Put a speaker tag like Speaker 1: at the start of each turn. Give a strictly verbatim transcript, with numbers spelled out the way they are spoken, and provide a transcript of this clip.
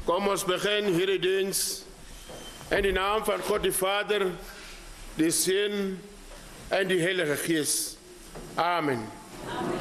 Speaker 1: Kom ons begin hierdie diens in die naam van God die Vader, die Seun en die Heilige Gees. Amen. Amen.